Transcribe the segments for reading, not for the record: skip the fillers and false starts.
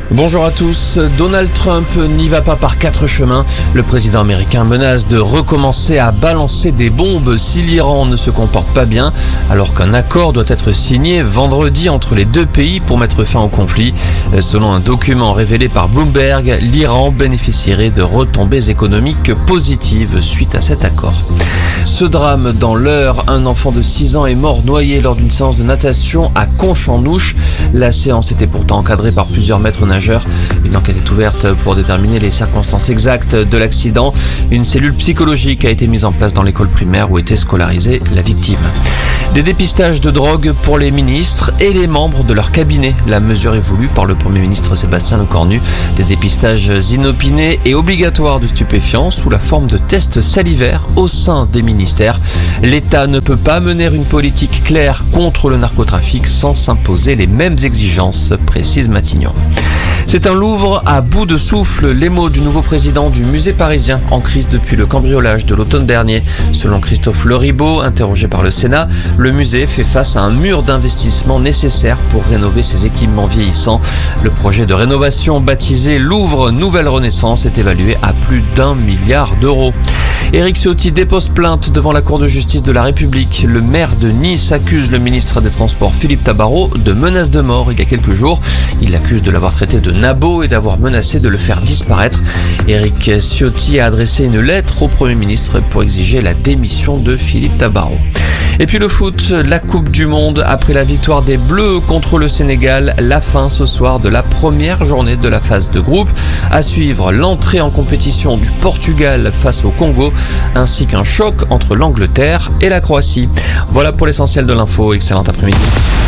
Bonjour à tous. Donald Trump n'y va pas par quatre chemins. Le président américain menace de recommencer à balancer des bombes si l'Iran ne se comporte pas bien, alors qu'un accord doit être signé vendredi entre les deux pays pour mettre fin au conflit. Selon un document révélé par Bloomberg, l'Iran bénéficierait de retombées économiques positives suite à cet accord. Ce drame dans l'Eure, un enfant de 6 ans est mort noyé lors d'une séance de natation à Conches-en-Ouche. La séance était pourtant encadrée par plusieurs maîtres nageurs. Une enquête est ouverte pour déterminer les circonstances exactes de l'accident. Une cellule psychologique a été mise en place dans l'école primaire où était scolarisée la victime. Des dépistages de drogue pour les ministres et les membres de leur cabinet. La mesure est voulue par le Premier ministre Sébastien Lecornu. Des dépistages inopinés et obligatoires de stupéfiants sous la forme de tests salivaires au sein des ministères. L'État ne peut pas mener une politique claire contre le narcotrafic sans s'imposer les mêmes exigences, précise Matignon. C'est un Louvre à bout de souffle, les mots du nouveau président du musée parisien, en crise depuis le cambriolage de l'automne dernier. Selon Christophe Leribaud, interrogé par le Sénat, le musée fait face à un mur d'investissement nécessaire pour rénover ses équipements vieillissants. Le projet de rénovation baptisé Louvre Nouvelle Renaissance est évalué à plus d'1 milliard d'euros. Éric Ciotti dépose plainte devant la Cour de justice de la République. Le maire de Nice accuse le ministre des Transports Philippe Tabarot de menace de mort il y a quelques jours. Il l'accuse de l'avoir traité de nabo et d'avoir menacé de le faire disparaître. Éric Ciotti a adressé une lettre au Premier ministre pour exiger la démission de Philippe Tabarot. Et puis le foot, la Coupe du Monde. Après la victoire des Bleus contre le Sénégal, la fin ce soir de la première journée de la phase de groupe. À suivre l'entrée en compétition du Portugal face au Congo, ainsi qu'un choc entre l'Angleterre et la Croatie. Voilà pour l'essentiel de l'info. Excellent après-midi.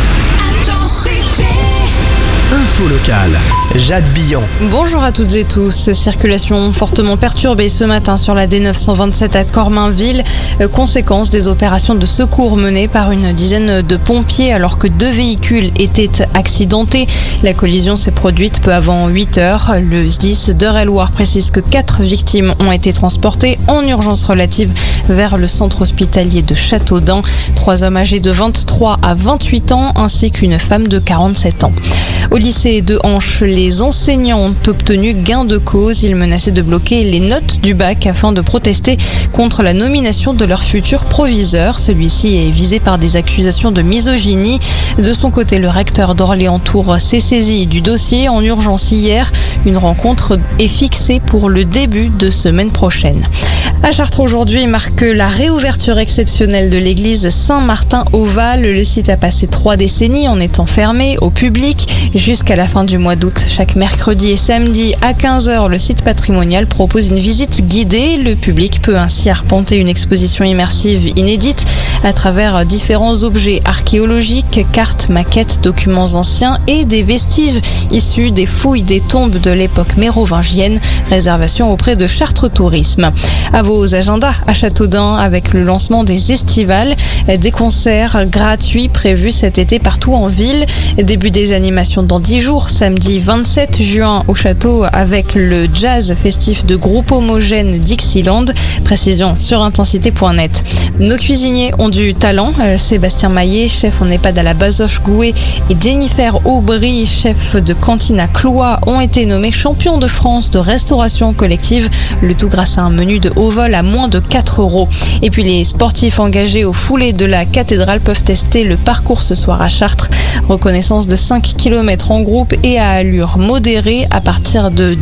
Info locale, Jade Billon. Bonjour à toutes et tous. Circulation fortement perturbée ce matin sur la D927 à Cormainville. Conséquence des opérations de secours menées par une dizaine de pompiers alors que 2 véhicules étaient accidentés. La collision s'est produite peu avant 8h. Le SDIS d'Eure-et-Loir précise que 4 victimes ont été transportées en urgence relative vers le centre hospitalier de Châteaudun. 3 hommes âgés de 23 à 28 ans ainsi qu'une femme de 47 ans. Au lycée de Hanche, les enseignants ont obtenu gain de cause. Ils menaçaient de bloquer les notes du bac afin de protester contre la nomination de leur futur proviseur. Celui-ci est visé par des accusations de misogynie. De son côté, le recteur d'Orléans-Tours s'est saisi du dossier en urgence hier. Une rencontre est fixée pour le début de semaine prochaine. À Chartres aujourd'hui marque la réouverture exceptionnelle de l'église Saint-Martin-au-Val. Le site a passé 3 décennies en étant fermé au public jusqu'à la fin du mois d'août. Chaque mercredi et samedi à 15h, le site patrimonial propose une visite guidée. Le public peut ainsi arpenter une exposition immersive inédite à travers différents objets archéologiques, cartes, maquettes, documents anciens et des vestiges issus des fouilles des tombes de l'époque mérovingienne. Réservation auprès de Chartres Tourisme. À vos agendas à Châteaudun avec le lancement des estivales, des concerts gratuits prévus cet été partout en ville. Début des animations dans 10 jours, samedi 27 juin au château avec le jazz festif de groupe homogène Dixieland. Précision sur intensité.net. Nos cuisiniers ont du talent. Sébastien Maillet, chef en EHPAD à la Bazoche-Gouet, et Jennifer Aubry, chef de cantine à Cloix, ont été nommés champions de France de restauration collective. Le tout grâce à un menu de haut vol à moins de 4 €. Et puis les sportifs engagés au foulée de la cathédrale peuvent tester le parcours ce soir à Chartres. Reconnaissance de 5 km en groupe et à allure modérée à partir de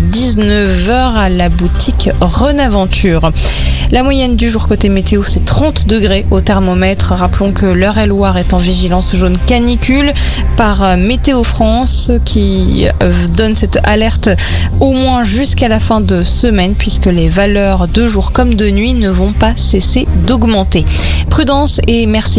19h à la boutique Renaventure. La moyenne du jour côté météo, c'est 30 degrés au thermomètre. Rappelons que l'Eure-et-Loir est en vigilance jaune canicule par Météo France qui donne cette alerte au moins jusqu'à la fin de semaine puisque les valeurs de jour comme de nuit ne vont pas cesser d'augmenter. Prudence et merci